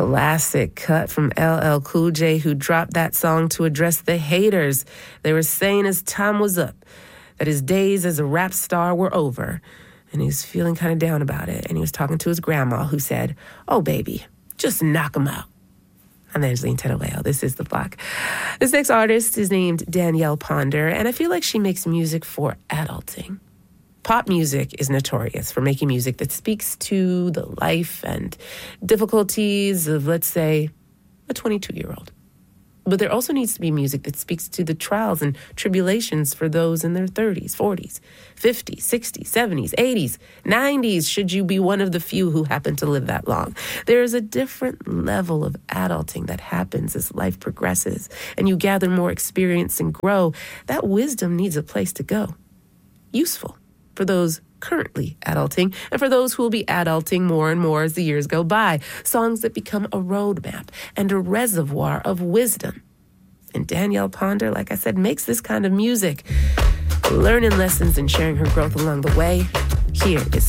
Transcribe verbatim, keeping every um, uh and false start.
classic cut from L L Cool J, who dropped that song to address the haters. They were saying his time was up, that his days as a rap star were over, and he was feeling kind of down about it. And he was talking to his grandma, who said, "Oh, baby, just knock him out." I'm Angeline Tettawale. This is The Block. This next artist is named Danielle Ponder, and I feel like she makes music for adulting. Pop music is notorious for making music that speaks to the life and difficulties of, let's say, a twenty-two-year-old. But there also needs to be music that speaks to the trials and tribulations for those in their thirties, forties, fifties, sixties, seventies, eighties, nineties, should you be one of the few who happen to live that long. There is a different level of adulting that happens as life progresses and you gather more experience and grow. That wisdom needs a place to go. Useful for those currently adulting, and for those who will be adulting more and more as the years go by. Songs that become a roadmap and a reservoir of wisdom. And Danielle Ponder, like I said, makes this kind of music, learning lessons and sharing her growth along the way. Here is